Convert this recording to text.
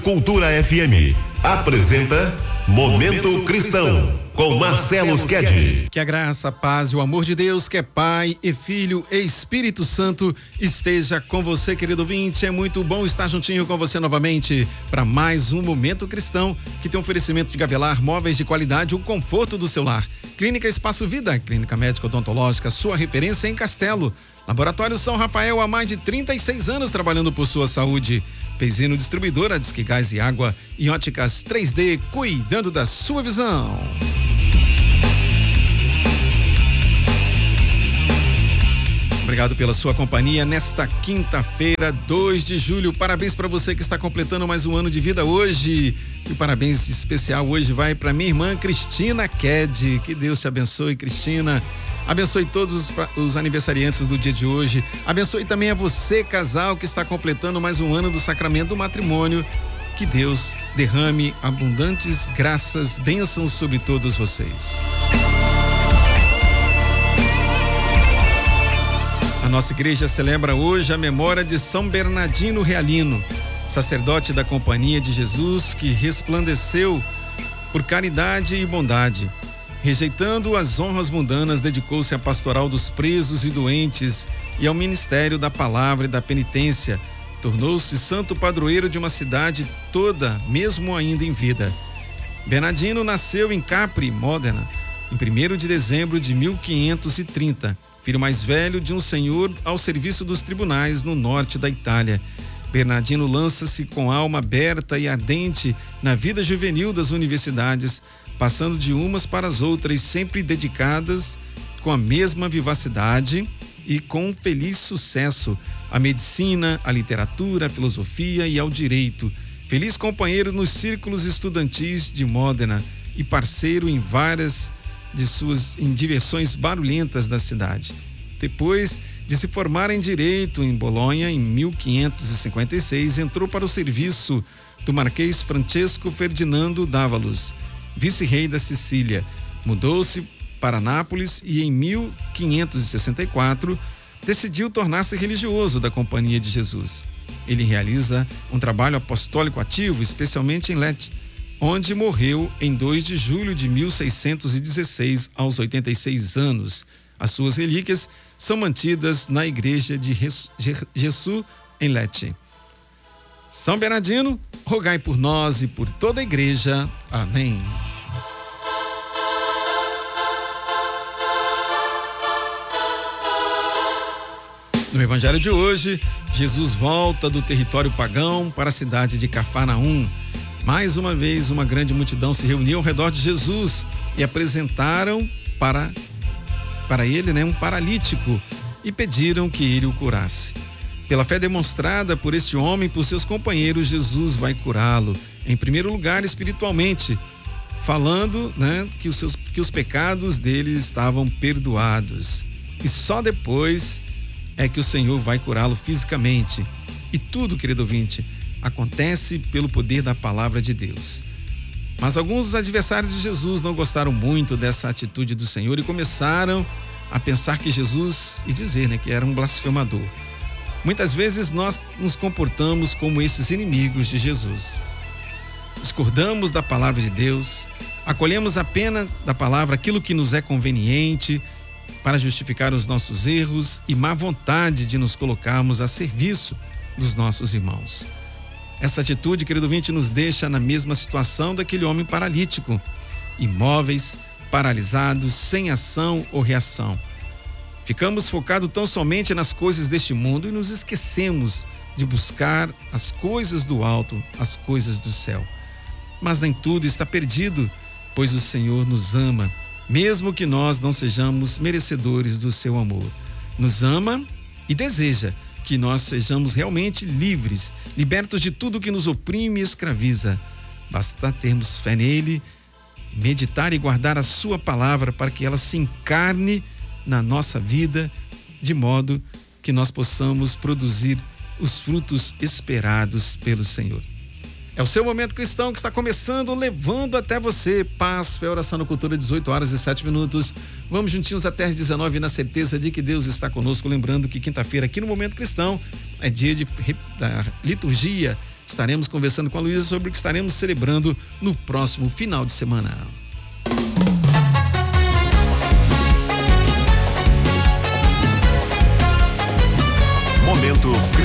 Cultura FM apresenta Momento Cristão com Marcelo Sked. Que a graça, a paz e o amor de Deus, que é Pai e Filho e Espírito Santo, esteja com você, querido ouvinte. É muito bom estar juntinho com você novamente para mais um Momento Cristão, que tem oferecimento de Gavelar, móveis de qualidade, o conforto do seu lar. Clínica Espaço Vida, clínica médica odontológica, sua referência em Castelo. Laboratório São Rafael, há mais de 36 anos trabalhando por sua saúde. Pezino Distribuidora, Disque Gás e Água e Óticas 3D, cuidando da sua visão. Obrigado pela sua companhia nesta quinta-feira, 2 de julho. Parabéns para você que está completando mais um ano de vida hoje. E o parabéns especial hoje vai para minha irmã Cristina Ked. Que Deus te abençoe, Cristina. Abençoe todos os aniversariantes do dia de hoje. Abençoe também a você, casal, que está completando mais um ano do sacramento do matrimônio. Que Deus derrame abundantes graças, bênçãos sobre todos vocês. A nossa igreja celebra hoje a memória de São Bernardino Realino, sacerdote da Companhia de Jesus, que resplandeceu por caridade e bondade. Rejeitando as honras mundanas, dedicou-se à pastoral dos presos e doentes e ao ministério da palavra e da penitência. Tornou-se santo padroeiro de uma cidade toda, mesmo ainda em vida. Bernardino nasceu em Capri, Modena, em 1º de dezembro de 1530, filho mais velho de um senhor ao serviço dos tribunais no norte da Itália. Bernardino lança-se com alma aberta e ardente na vida juvenil das universidades, passando de umas para as outras, sempre dedicadas com a mesma vivacidade e com feliz sucesso à medicina, à literatura, à filosofia e ao direito. Feliz companheiro nos círculos estudantis de Modena e parceiro em várias de suas diversões barulhentas da cidade. Depois de se formar em direito em Bolonha em 1556, entrou para o serviço do Marquês Francesco Ferdinando d'Ávalos, vice-rei da Sicília. Mudou-se para Nápoles e em 1564 decidiu tornar-se religioso da Companhia de Jesus. Ele realiza um trabalho apostólico ativo, especialmente em Lecce, onde morreu em 2 de julho de 1616, aos 86 anos. As suas relíquias são mantidas na igreja de Jesus em Lecce. São Bernardino, rogai por nós e por toda a igreja. Amém. No evangelho de hoje, Jesus volta do território pagão para a cidade de Cafarnaum. Mais uma vez, uma grande multidão se reuniu ao redor de Jesus e apresentaram para ele, um paralítico, e pediram que ele o curasse. Pela fé demonstrada por este homem e por seus companheiros, Jesus vai curá-lo, em primeiro lugar espiritualmente, falando, que os pecados dele estavam perdoados. E só depois é que o Senhor vai curá-lo fisicamente. E tudo, querido ouvinte, acontece pelo poder da palavra de Deus. Mas alguns dos adversários de Jesus não gostaram muito dessa atitude do Senhor e começaram a pensar que Jesus, e dizer, que era um blasfemador. Muitas vezes nós nos comportamos como esses inimigos de Jesus. Discordamos da palavra de Deus, acolhemos apenas da palavra aquilo que nos é conveniente para justificar os nossos erros e má vontade de nos colocarmos a serviço dos nossos irmãos. Essa atitude, querido ouvinte, nos deixa na mesma situação daquele homem paralítico, imóveis, paralisados, sem ação ou reação. Ficamos focados tão somente nas coisas deste mundo e nos esquecemos de buscar as coisas do alto, as coisas do céu. Mas nem tudo está perdido, pois o Senhor nos ama, mesmo que nós não sejamos merecedores do seu amor. Nos ama e deseja que nós sejamos realmente livres, libertos de tudo que nos oprime e escraviza. Basta termos fé nele, meditar e guardar a sua palavra para que ela se encarne na nossa vida, de modo que nós possamos produzir os frutos esperados pelo Senhor. É o seu Momento Cristão que está começando, levando até você paz, fé, oração na cultura, 18h07. Vamos juntinhos até as 19h, na certeza de que Deus está conosco. Lembrando que quinta-feira aqui no Momento Cristão é dia da liturgia Estaremos conversando com a Luísa sobre o que estaremos celebrando no próximo final de semana. Momento